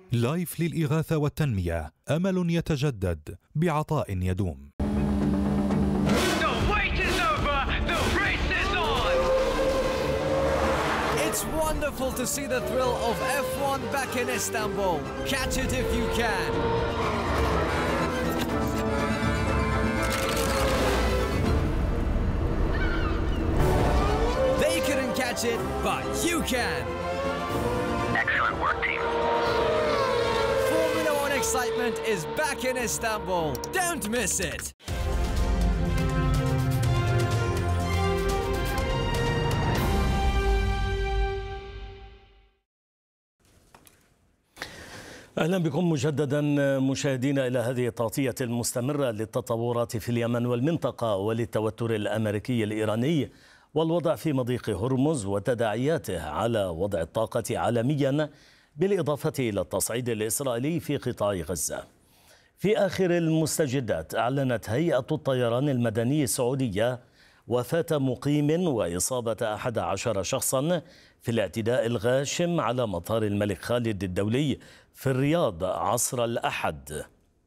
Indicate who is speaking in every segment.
Speaker 1: لايف للإغاثة والتنمية، أمل يتجدد بعطاء يدوم.
Speaker 2: It's wonderful to see the thrill of F1 back in Istanbul. Catch it if you can. They couldn't catch it, but you can.
Speaker 3: Excellent work, team.
Speaker 2: Formula One excitement is back in Istanbul. Don't miss it.
Speaker 4: أهلا بكم مجددا مشاهدينا إلى هذه التغطية المستمرة للتطورات في اليمن والمنطقة وللتوتر الأمريكي الإيراني والوضع في مضيق هرمز وتداعياته على وضع الطاقة عالميا، بالإضافة إلى التصعيد الإسرائيلي في قطاع غزة. في آخر المستجدات أعلنت هيئة الطيران المدني السعودية وفاة مقيم وإصابة 11 شخصا في الاعتداء الغاشم على مطار الملك خالد الدولي في الرياض عصر الأحد.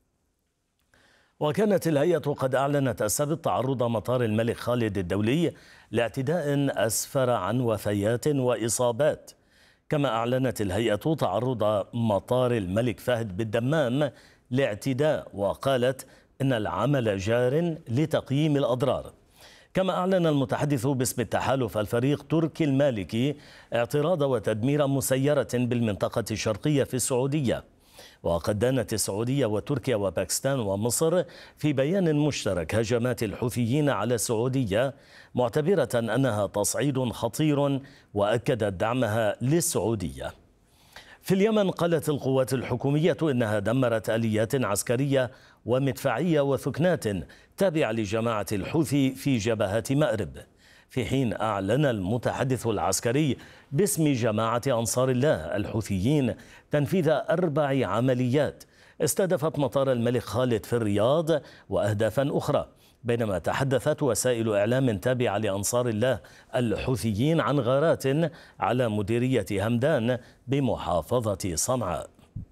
Speaker 4: وكانت الهيئة قد أعلنت السبت تعرض مطار الملك خالد الدولي لاعتداء أسفر عن وفيات وإصابات. كما أعلنت الهيئة تعرض مطار الملك فهد بالدمام لاعتداء، وقالت إن العمل جار لتقييم الأضرار. كما أعلن المتحدث باسم التحالف الفريق تركي المالكي اعتراض وتدمير مسيرة بالمنطقة الشرقية في السعودية. وقد دانت السعودية وتركيا وباكستان ومصر في بيان مشترك هجمات الحوثيين على السعودية، معتبرة أنها تصعيد خطير وأكدت دعمها للسعودية. في اليمن قالت القوات الحكومية إنها دمرت آليات عسكرية ومدفعية وثكنات تابعة لجماعة الحوثي في جبهات مأرب، في حين أعلن المتحدث العسكري باسم جماعة أنصار الله الحوثيين تنفيذ 4 عمليات استهدفت مطار الملك خالد في الرياض وأهدافا أخرى، بينما تحدثت وسائل إعلام تابعة لأنصار الله الحوثيين عن غارات على مديرية همدان بمحافظة صنعاء.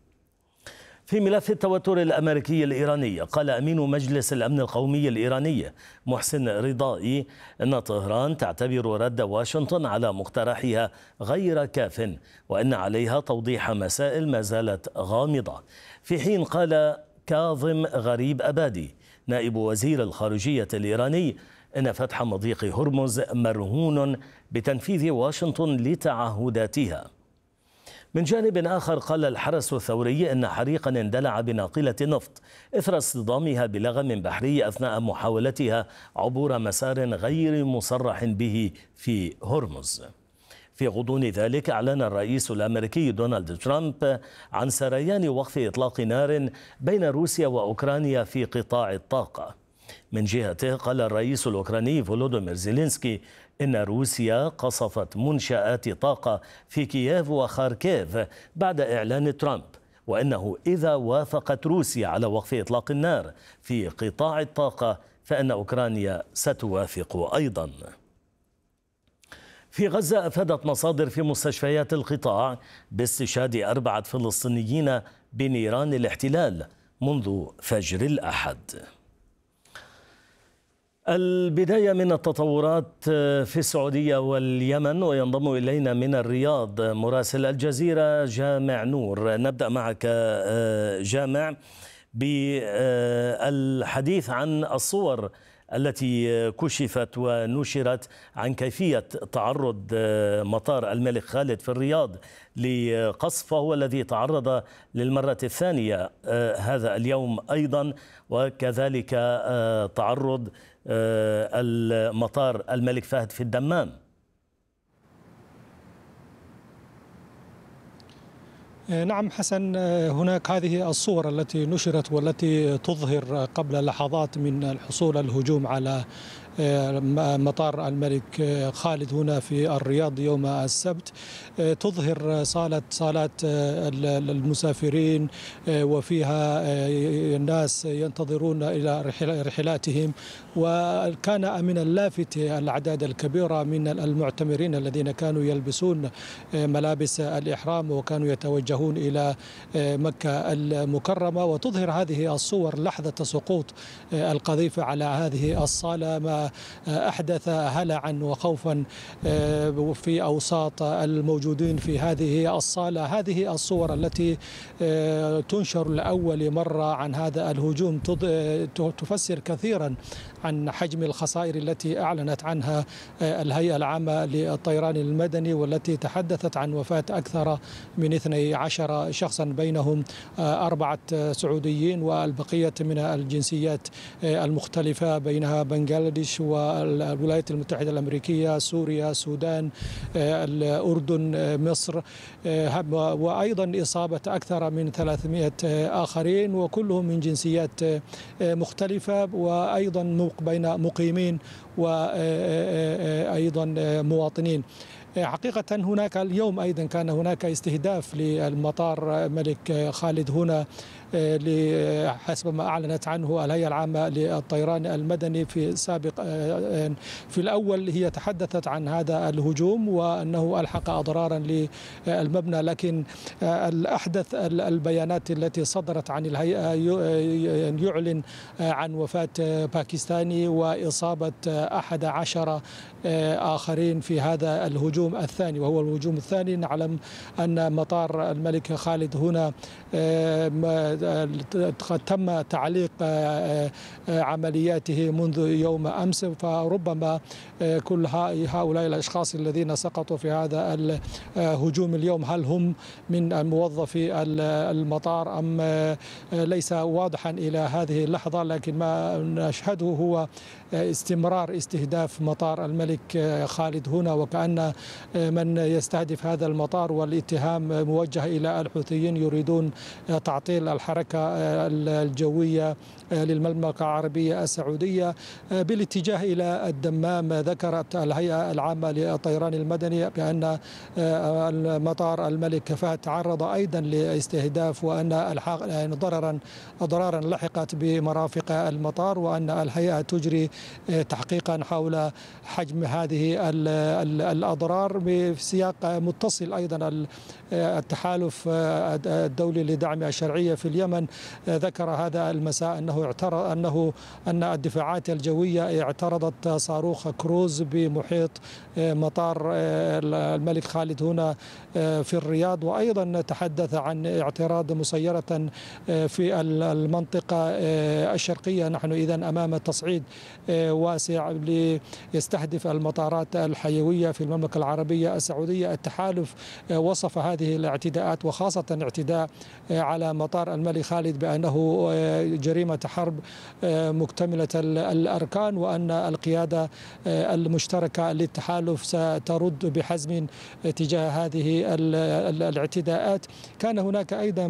Speaker 4: في ملف التوتر الأمريكي الإيراني، قال أمين مجلس الأمن القومي الإيراني محسن رضائي أن طهران تعتبر رد واشنطن على مقترحها غير كاف، وأن عليها توضيح مسائل ما زالت غامضة. في حين قال كاظم غريب أبادي نائب وزير الخارجية الإيراني إن فتح مضيق هرمز مرهون بتنفيذ واشنطن لتعهداتها. من جانب آخر قال الحرس الثوري إن حريقا اندلع بناقلة نفط إثر اصطدامها بلغم بحري أثناء محاولتها عبور مسار غير مصرح به في هرمز. في غضون ذلك أعلن الرئيس الأمريكي دونالد ترامب عن سريان وقف إطلاق نار بين روسيا وأوكرانيا في قطاع الطاقة. من جهته قال الرئيس الأوكراني فولودومير زيلينسكي إن روسيا قصفت منشآت طاقة في كييف وخاركيف بعد إعلان ترامب، وأنه إذا وافقت روسيا على وقف إطلاق النار في قطاع الطاقة فإن أوكرانيا ستوافق أيضا. في غزة أفادت مصادر في مستشفيات القطاع باستشهاد 4 فلسطينيين بنيران الاحتلال منذ فجر الأحد. البداية من التطورات في السعودية واليمن، وينضم إلينا من الرياض مراسل الجزيرة جامع نور. نبدأ معك جامع بالحديث عن الصور التي كشفت ونشرت عن كيفية تعرض مطار الملك خالد في الرياض لقصف، وهو الذي تعرض للمرة الثانية هذا اليوم أيضا، وكذلك تعرض المطار الملك فهد في الدمام.
Speaker 5: نعم حسن، هناك هذه الصور التي نشرت والتي تظهر قبل لحظات من الحصول الهجوم على مطار الملك خالد هنا في الرياض يوم السبت تظهر صالات المسافرين، وفيها الناس ينتظرون إلى رحلاتهم. وكان من اللافت الأعداد الكبيرة من المعتمرين الذين كانوا يلبسون ملابس الإحرام وكانوا يتوجهون إلى مكة المكرمة. وتظهر هذه الصور لحظة سقوط القذيفة على هذه الصالة، ما أحدث هلعا وخوفا في أوساط الموجودين في هذه الصالة. هذه الصور التي تنشر لأول مرة عن هذا الهجوم تفسر كثيرا عن حجم الخسائر التي أعلنت عنها الهيئة العامة للطيران المدني، والتي تحدثت عن وفاة أكثر من 12 شخصا، بينهم 4 سعوديين والبقية من الجنسيات المختلفة، بينها بنغلاديش والولايات المتحدة الأمريكية، سوريا، السودان، الأردن، مصر، وأيضا إصابة أكثر من 300 آخرين، وكلهم من جنسيات مختلفة، وأيضا بين مقيمين وأيضا مواطنين. حقيقة هناك اليوم أيضا كان هناك استهداف للمطار الملك خالد هنا حسب ما أعلنت عنه الهيئة العامة للطيران المدني في سابق. في الأول هي تحدثت عن هذا الهجوم وأنه ألحق أضرارا للمبنى، لكن الأحدث البيانات التي صدرت عن الهيئة يعلن عن وفاة باكستاني وإصابة 11 آخرين في هذا الهجوم الثاني، وهو الهجوم الثاني. نعلم أن مطار الملك خالد هنا قد تم تعليق عملياته منذ يوم أمس، فربما كل هؤلاء الأشخاص الذين سقطوا في هذا الهجوم اليوم هل هم من موظفي المطار أم ليس واضحا إلى هذه اللحظة. لكن ما نشهده هو استمرار استهداف مطار الملك خالد هنا، وكأن من يستهدف هذا المطار والاتهام موجه إلى الحوثيين يريدون تعطيل الحركة الجوية للمملكة العربية السعودية بالاتجاه إلى الدمام. ذكرت الهيئة العامة للطيران المدني بأن مطار الملك فهد تعرض أيضا لاستهداف، وأن ضررا لحقت بمرافق المطار، وأن الهيئة تجري تحقيقا حول حجم هذه الأضرار بسياق متصل. أيضا التحالف الدولي لدعم الشرعية في اليمن ذكر هذا المساء أن الدفاعات الجوية اعترضت صاروخ كروز بمحيط مطار الملك خالد هنا في الرياض، وأيضا تحدث عن اعتراض مسيرة في المنطقة الشرقية. نحن إذن أمام تصعيد واسع ليستهدف المطارات الحيوية في المملكة العربية السعودية. التحالف وصف هذه الاعتداءات وخاصة اعتداء على مطار الملك خالد بأنه جريمة حرب مكتملة الأركان، وأن القيادة المشتركة للتحالف سترد بحزم تجاه هذه الاعتداءات. كان هناك أيضا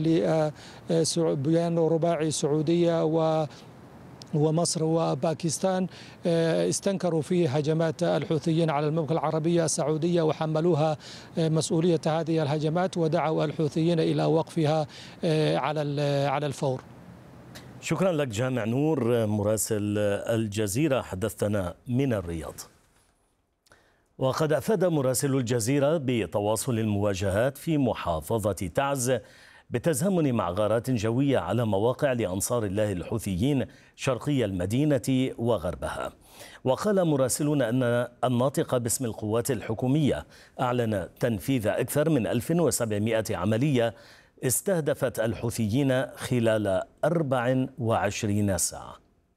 Speaker 5: بيان رباعي سعودية ومصر وباكستان استنكروا فيه هجمات الحوثيين على المملكة العربية السعودية وحملوها مسؤولية هذه الهجمات، ودعوا الحوثيين إلى وقفها على الفور.
Speaker 4: شكرا لك جامع نور مراسل الجزيرة، حدثنا من الرياض. وقد أفاد مراسل الجزيرة بتواصل المواجهات في محافظة تعز بالتزامن مع غارات جوية على مواقع لأنصار الله الحوثيين شرقي المدينة وغربها. وقال مراسلون أن الناطق باسم القوات الحكومية أعلن تنفيذ أكثر من 1700 عملية استهدفت الحوثيين خلال 24 ساعة.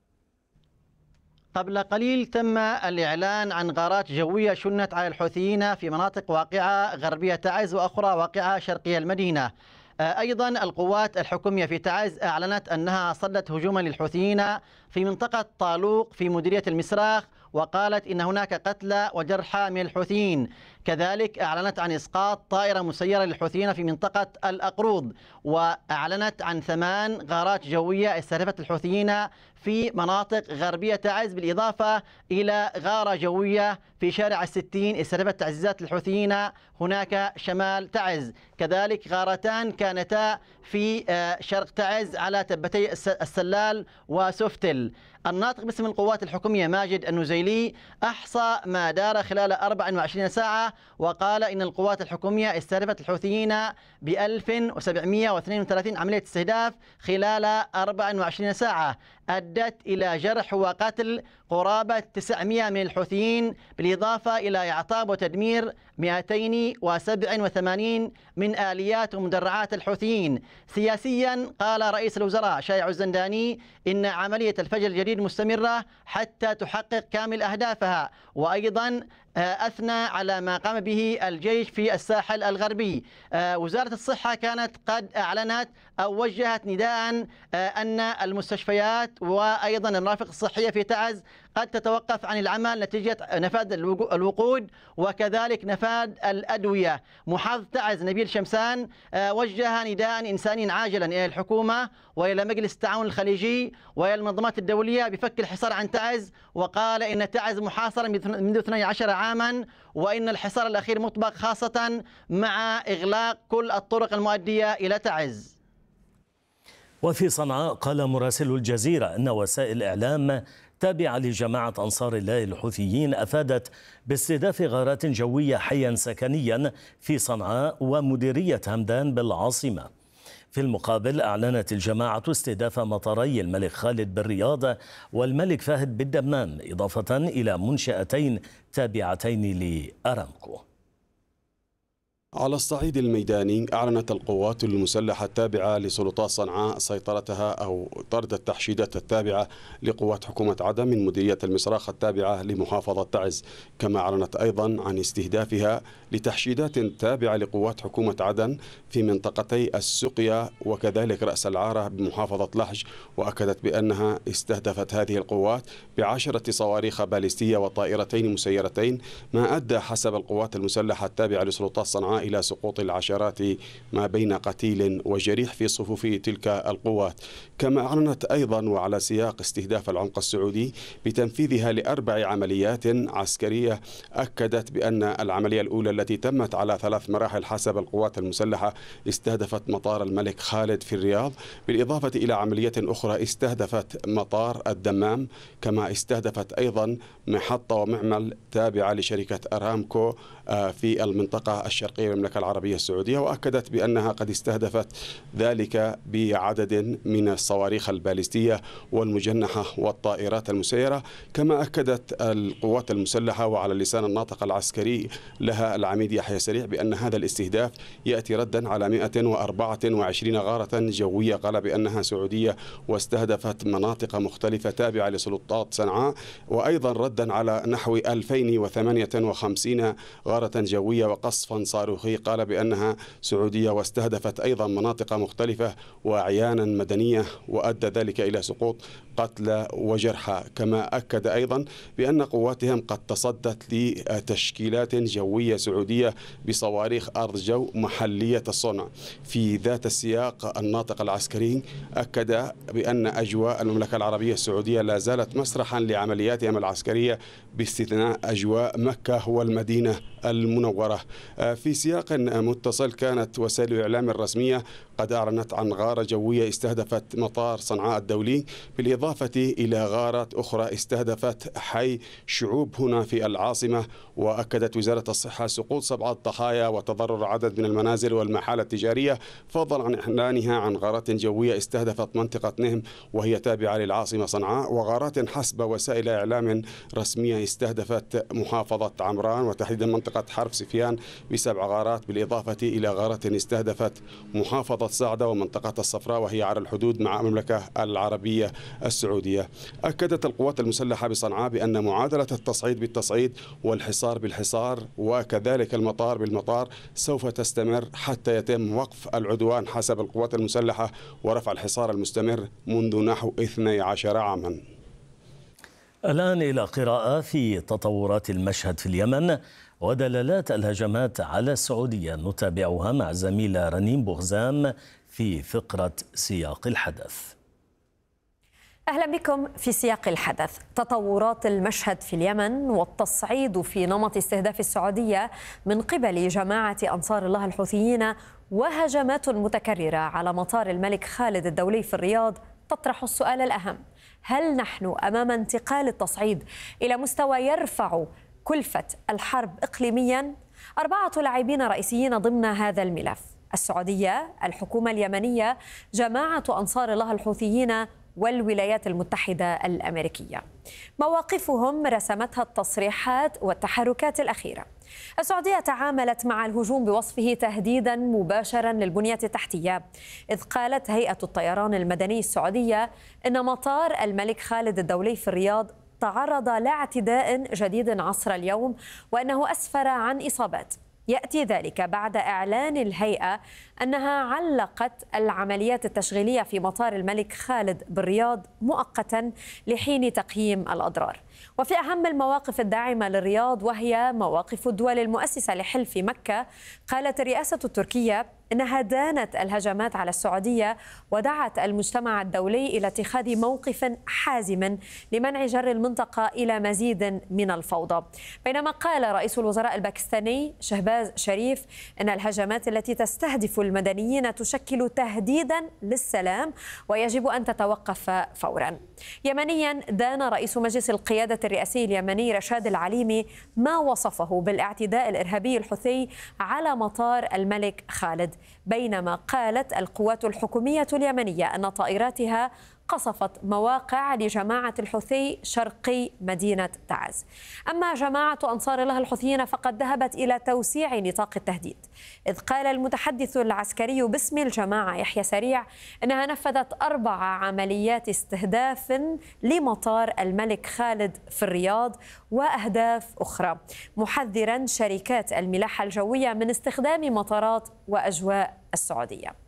Speaker 6: قبل قليل تم الإعلان عن غارات جوية شنت على الحوثيين في مناطق واقعة غربية تعز وأخرى واقعة شرقية المدينة. أيضا القوات الحكومية في تعز أعلنت أنها صدت هجوما للحوثيين في منطقة طالوق في مديرية المسراخ، وقالت إن هناك قتلى وجرحى من الحوثيين. كذلك أعلنت عن إسقاط طائرة مسيرة للحوثيين في منطقة الأقروض، وأعلنت عن 8 غارات جوية استهدفت الحوثيين في مناطق غربية تعز، بالإضافة إلى غارة جوية في شارع الستين استهدفت تعزيزات الحوثيين هناك شمال تعز. كذلك غارتان كانتا في شرق تعز على تبتي السلال وسفتل. الناطق باسم القوات الحكومية ماجد النزيلي أحصى ما دار خلال 24 ساعة، وقال إن القوات الحكومية استهدفت الحوثيين ب 1732 عملية استهداف خلال 24 ساعة أدت إلى جرح وقتل قرابة 900 من الحوثيين، بالإضافة إلى إعطاب وتدمير 287 من آليات ومدرعات الحوثيين. سياسيا قال رئيس الوزراء شايع الزنداني إن عملية الفجر الجديد مستمرة حتى تحقق كامل أهدافها، وأيضا أثنى على ما قام به الجيش في الساحل الغربي. وزارة الصحة كانت قد أعلنت أو وجهت نداء أن المستشفيات وأيضا المرافق الصحية في تعز قد تتوقف عن العمل نتيجة نفاذ الوقود وكذلك نفاذ الأدوية. محافظ تعز نبيل شمسان وجه نداء إنساني عاجلا إلى الحكومة وإلى مجلس التعاون الخليجي وإلى المنظمات الدولية بفك الحصار عن تعز، وقال إن تعز محاصرة منذ 12 عاما، وإن الحصار الأخير مطبق خاصة مع إغلاق كل الطرق المؤدية إلى تعز.
Speaker 4: وفي صنعاء قال مراسل الجزيرة أن وسائل إعلام تابعة لجماعة أنصار الله الحوثيين أفادت باستهداف غارات جوية حيا سكنيا في صنعاء ومديرية همدان بالعاصمة. في المقابل أعلنت الجماعة استهداف مطاري الملك خالد بالرياض والملك فهد بالدمام، إضافة إلى منشأتين تابعتين لأرامكو.
Speaker 7: على الصعيد الميداني أعلنت القوات المسلحة التابعة لسلطات صنعاء سيطرتها أو طرد التحشيدات التابعة لقوات حكومة عدن من مديرية المصراخ التابعة لمحافظة تعز، كما أعلنت أيضا عن استهدافها لتحشيدات تابعة لقوات حكومة عدن في منطقتي السقيا وكذلك رأس العارة بمحافظة لحج، وأكدت بأنها استهدفت هذه القوات ب10 صواريخ باليستية وطائرتين مسيرتين، ما أدى حسب القوات المسلحة التابعة لسلطات صنعاء إلى سقوط العشرات ما بين قتيل وجريح في صفوف تلك القوات. كما أعلنت أيضا وعلى سياق استهداف العمق السعودي بتنفيذها ل4 عمليات عسكرية، أكدت بأن العملية الأولى التي تمت على 3 مراحل حسب القوات المسلحة استهدفت مطار الملك خالد في الرياض، بالإضافة إلى عملية أخرى استهدفت مطار الدمام، كما استهدفت أيضا محطة ومعمل تابعة لشركة أرامكو في المنطقة الشرقية المملكة العربية السعودية، وأكدت بأنها قد استهدفت ذلك بعدد من الصواريخ الباليستية والمجنحة والطائرات المسيرة. كما أكدت القوات المسلحة وعلى لسان الناطق العسكري لها العميد يحيى سريع بأن هذا الاستهداف يأتي ردا على 124 غارة جوية قال بأنها سعودية واستهدفت مناطق مختلفة تابعة لسلطات صنعاء، وأيضا ردا على نحو 2058 غارة جوية وقصفا صاروخي قال بأنها سعودية واستهدفت أيضا مناطق مختلفة وأعيانا مدنية، وأدى ذلك إلى سقوط قتلى وجرحى. كما أكد أيضا بأن قواتهم قد تصدت لتشكيلات جوية سعودية بصواريخ أرض جو محلية الصنع. في ذات السياق الناطق العسكري أكد بأن أجواء المملكة العربية السعودية لا زالت مسرحا لعملياتهم العسكرية باستثناء أجواء مكة والمدينة المنورة. في سياق متصل كانت وسائل الإعلام الرسمية قد أعلنت عن غارة جوية استهدفت مطار صنعاء الدولي، بالإضافة إلى غارة أخرى استهدفت حي شعوب هنا في العاصمة. وأكدت وزارة الصحة سقوط 7 ضحايا وتضرر عدد من المنازل والمحال التجارية، فضلا عن إعلانها عن غارات جوية استهدفت منطقة نهم وهي تابعة للعاصمة صنعاء، وغارات حسب وسائل إعلام رسمية استهدفت محافظة عمران وتحديدا منطقة حرب سفيان ب7 غارات، بالإضافة إلى غارة استهدفت محافظة صعدة ومنطقة الصفراء وهي على الحدود مع المملكة العربية السعودية. أكدت القوات المسلحة بصنعاء بأن معادلة التصعيد بالتصعيد والحصار بالحصار وكذلك المطار بالمطار سوف تستمر حتى يتم وقف العدوان حسب القوات المسلحة ورفع الحصار المستمر منذ نحو 12 عاما.
Speaker 4: الآن إلى قراءة في تطورات المشهد في اليمن ودلالات الهجمات على السعودية، نتابعها مع زميلة رنين بوغزام في فقرة سياق الحدث.
Speaker 8: أهلا بكم في سياق الحدث. تطورات المشهد في اليمن والتصعيد في نمط استهداف السعودية من قبل جماعة أنصار الله الحوثيين وهجمات متكررة على مطار الملك خالد الدولي في الرياض تطرح السؤال الأهم: هل نحن أمام انتقال التصعيد إلى مستوى يرفع كلفة الحرب إقليميا؟ 4 لاعبين رئيسيين ضمن هذا الملف: السعودية، الحكومة اليمنية، جماعة أنصار الله الحوثيين والولايات المتحدة الأمريكية. مواقفهم رسمتها التصريحات والتحركات الأخيرة. السعودية تعاملت مع الهجوم بوصفه تهديدا مباشرا للبنية التحتية، إذ قالت هيئة الطيران المدني السعودية إن مطار الملك خالد الدولي في الرياض تعرض لاعتداء جديد عصر اليوم وأنه أسفر عن إصابات. يأتي ذلك بعد إعلان الهيئة أنها علقت العمليات التشغيلية في مطار الملك خالد بالرياض مؤقتا لحين تقييم الأضرار. وفي أهم المواقف الداعمة للرياض وهي مواقف الدول المؤسسة لحلف مكة، قالت الرئاسة التركية إنها دانت الهجمات على السعودية ودعت المجتمع الدولي إلى اتخاذ موقف حازم لمنع جر المنطقة إلى مزيد من الفوضى. بينما قال رئيس الوزراء الباكستاني شهباز شريف إن الهجمات التي تستهدف المدنيين تشكل تهديدا للسلام ويجب أن تتوقف فورا. يمنيا، دان رئيس مجلس القيادة الرئاسي اليمني رشاد العليمي ما وصفه بالاعتداء الإرهابي الحوثي على مطار الملك خالد، بينما قالت القوات الحكومية اليمنية أن طائراتها قصفت مواقع لجماعة الحوثي شرقي مدينة تعز. أما جماعة أنصار الله الحوثيين فقد ذهبت إلى توسيع نطاق التهديد، إذ قال المتحدث العسكري باسم الجماعة يحيى سريع أنها نفذت 4 عمليات استهداف لمطار الملك خالد في الرياض وأهداف أخرى، محذرا شركات الملاحة الجوية من استخدام مطارات وأجواء السعودية.